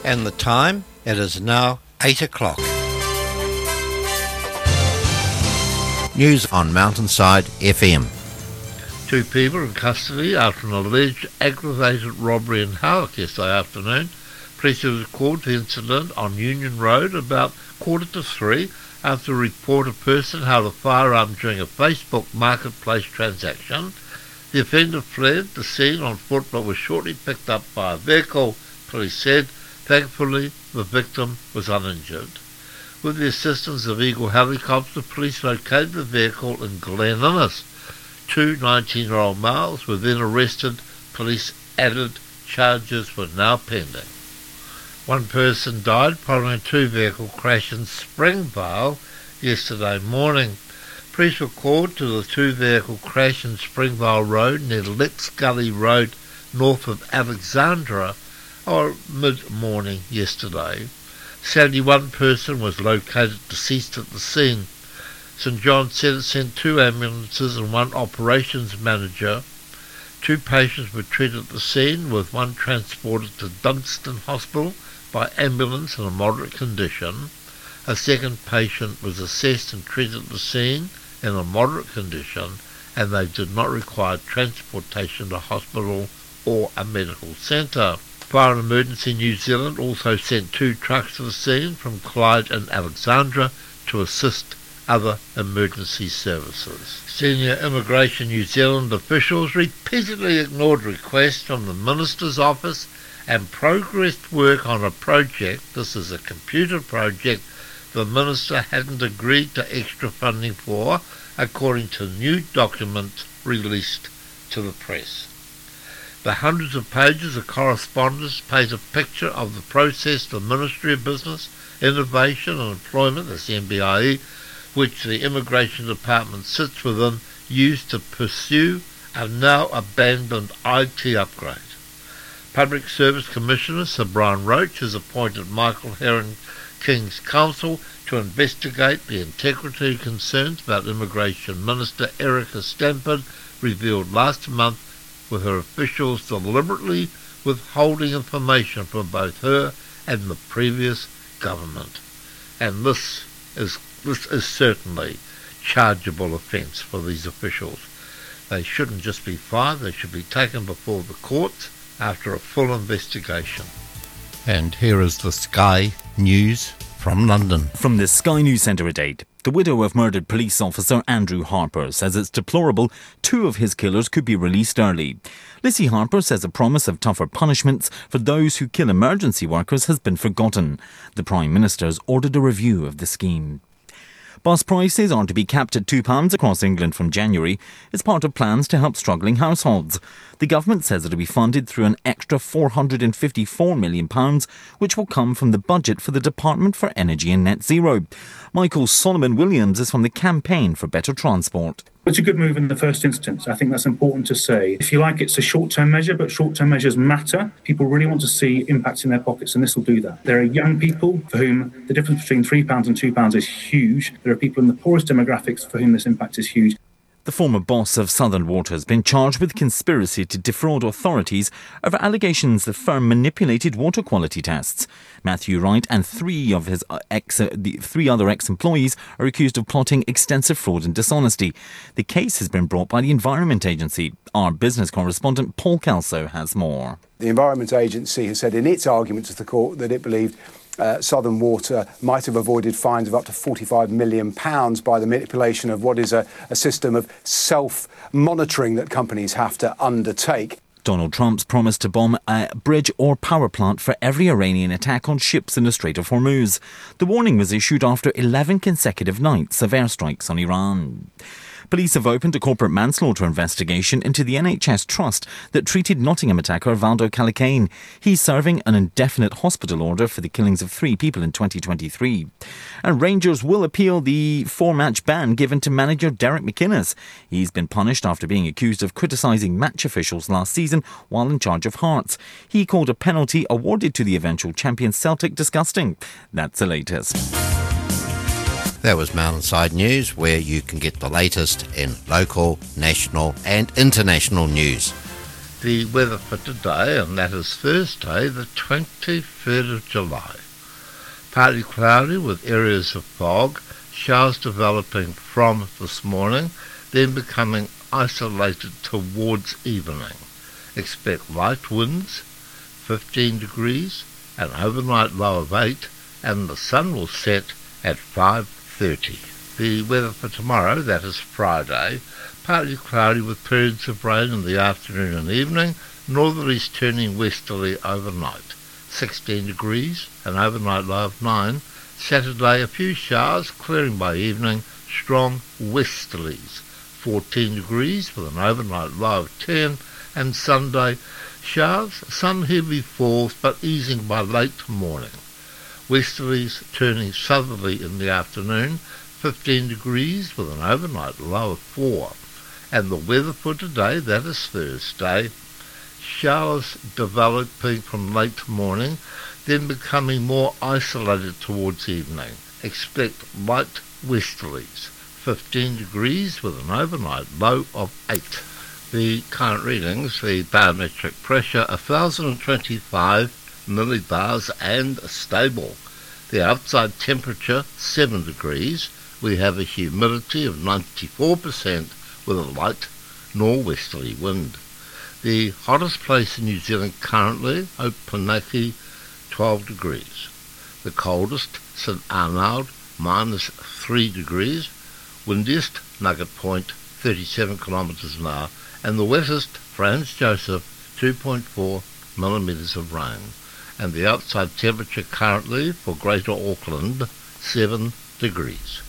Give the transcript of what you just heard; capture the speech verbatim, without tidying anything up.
And the time, it is now eight o'clock. News on Mountainside F M. Two people in custody after an alleged aggravated robbery in Howick yesterday afternoon. Police was called to the incident on Union Road about quarter to three after a report a person held a firearm during a Facebook marketplace transaction. The offender fled the scene on foot but was shortly picked up by a vehicle, police said. Thankfully, the victim was uninjured. With the assistance of Eagle helicopter, police located the vehicle in Glen Innes. Two nineteen-year-old males were then arrested. Police added charges were now pending. One person died following a two-vehicle crash in Springvale yesterday morning. Police were called to the two-vehicle crash in Springvale Road near Letts Gully Road north of Alexandra or mid-morning yesterday. Sadly, one person was located deceased at the scene. St John said it sent two ambulances and one operations manager. Two patients were treated at the scene, with one transported to Dunstan Hospital by ambulance in a moderate condition. A second patient was assessed and treated at the scene in a moderate condition, and they did not require transportation to hospital or a medical centre. Fire and Emergency New Zealand also sent two trucks to the scene from Clyde and Alexandra to assist other emergency services. Senior Immigration New Zealand officials repeatedly ignored requests from the Minister's office and progressed work on a project. This is a computer project the Minister hadn't agreed to extra funding for, according to new documents released to the press. The hundreds of pages of correspondence paint a picture of the process the Ministry of Business, Innovation and Employment, that's the M B I E, which the Immigration Department sits within, used to pursue a now abandoned I T upgrade. Public Service Commissioner Sir Brian Roach has appointed Michael Heron King's Counsel to investigate the integrity concerns about Immigration Minister Erica Stampard revealed last month, with her officials deliberately withholding information from both her and the previous government. And this is this is certainly chargeable offence for these officials. They shouldn't just be fired, they should be taken before the courts after a full investigation. And here is the Sky News from London. From the Sky News Centre at eight. The widow of murdered police officer Andrew Harper says it's deplorable two of his killers could be released early. Lissy Harper says a promise of tougher punishments for those who kill emergency workers has been forgotten. The Prime Minister's ordered a review of the scheme. Bus prices are to be capped at two pounds across England from January as part of plans to help struggling households. The government says it will be funded through an extra four hundred fifty-four million pounds, which will come from the budget for the Department for Energy and Net Zero. Michael Solomon-Williams is from the Campaign for Better Transport. It's a good move in the first instance. I think that's important to say. If you like, it's a short-term measure, but short-term measures matter. People really want to see impacts in their pockets, and this will do that. There are young people for whom the difference between three pounds and two pounds is huge. There are people in the poorest demographics for whom this impact is huge. The former boss of Southern Water has been charged with conspiracy to defraud authorities over allegations the firm manipulated water quality tests. Matthew Wright and three of his ex, uh, the three other ex-employees are accused of plotting extensive fraud and dishonesty. The case has been brought by the Environment Agency. Our business correspondent Paul Kelso has more. The Environment Agency has said in its argument to the court that it believed Uh, Southern Water might have avoided fines of up to forty-five million pounds by the manipulation of what is a, a system of self-monitoring that companies have to undertake. Donald Trump's promised to bomb a bridge or power plant for every Iranian attack on ships in the Strait of Hormuz. The warning was issued after eleven consecutive nights of airstrikes on Iran. Police have opened a corporate manslaughter investigation into the N H S trust that treated Nottingham attacker Valdo Callicane. He's serving an indefinite hospital order for the killings of three people in twenty twenty-three. And Rangers will appeal the four-match ban given to manager Derek McInnes. He's been punished after being accused of criticising match officials last season while in charge of Hearts. He called a penalty awarded to the eventual champion Celtic disgusting. That's the latest. That was Mountainside News, where you can get the latest in local, national and international news. The weather for today, and that is Thursday, the twenty-third of July. Partly cloudy with areas of fog, showers developing from this morning, then becoming isolated towards evening. Expect light winds, fifteen degrees, an overnight low of eight, and the sun will set at five thirty. The weather for tomorrow, that is Friday, partly cloudy with periods of rain in the afternoon and evening, northerlies turning westerly overnight. sixteen degrees, an overnight low of nine. Saturday, a few showers, clearing by evening, strong westerlies. fourteen degrees with an overnight low of ten. And Sunday, showers, some heavy falls, but easing by late morning. Westerlies turning southerly in the afternoon, fifteen degrees with an overnight low of four. And the weather for today, that is Thursday, showers developing from late morning, then becoming more isolated towards evening. Expect light westerlies, fifteen degrees with an overnight low of eight. The current readings, the barometric pressure, one thousand twenty-five millibars and stable. The outside temperature, seven degrees. We have a humidity of ninety-four percent with a light norwesterly wind. The hottest place in New Zealand currently, Opunake, twelve degrees. The coldest, St Arnaud, minus three degrees. Windiest, Nugget Point, thirty-seven kilometres an hour. And the wettest, Franz Joseph, two point four millimetres of rain. And the outside temperature currently for Greater Auckland, seven degrees.